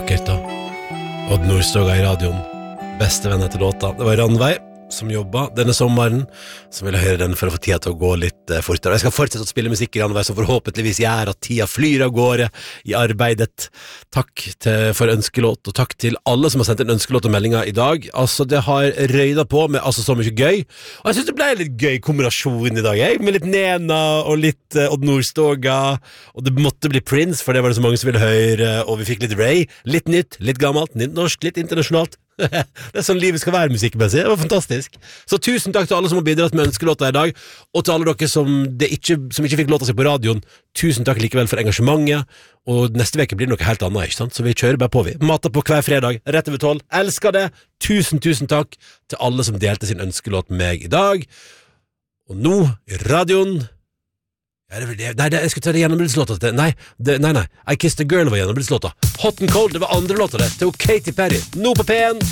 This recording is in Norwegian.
vakkert da. Odd Nordstoga I radioen. Beste venner til låta. Det var Ranveig som jobbet denne sommeren, som ville høre den for å få tida til å gå litt fortere. Jeg skal fortsette å spille musikk I Ranveig, som forhåpentligvis gjør at tida flyr av gårde I arbeidet. Takk for ønskelåt, og takk til alle som har sendt en ønskelåt og meldinger I dag. Altså, det har røyda på med så mye gøy. Og jeg synes det ble en litt gøy kombinasjon I dag, med litt Nena og litt Odd Nordstoga. Og det måtte bli Prince, for det var det så mange som ville høre. Og vi fikk litt Ray, litt nytt, litt gammelt, litt norsk, litt internasjonalt. Det sånn livet skal være musikkmessig. Det var fantastisk. Så tusen takk til alle som har bidratt med ønskelåter I dag, og til alle dere som ikke fikk låta seg på radioen. Tusen takk likevel for engasjementet. Og neste veke blir det noe helt annet, ikke sant? Så vi kjører bare på, vi mater på hver fredag, rett over 12. Elsker det. Tusen takk til alle som delte sin ønskelåt med meg I dag. Og nå I radioen jeg skulle ta det gjennombruddslåta til Nei, I Kissed a Girl var gjennombruddslåta. Hot and Cold, det var andre låta det til Katy Perry. Nå på P1